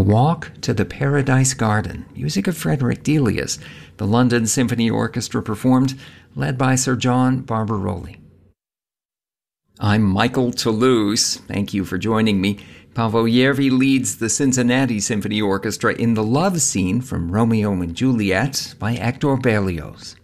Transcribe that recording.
Walk to the Paradise Garden, music of Frederick Delius. The London Symphony Orchestra performed, led by Sir John Barbaroli. I'm Michael Toulouse. Thank you for joining me. Paavo Järvi leads the Cincinnati Symphony Orchestra in the love scene from Romeo and Juliet by Hector Berlioz.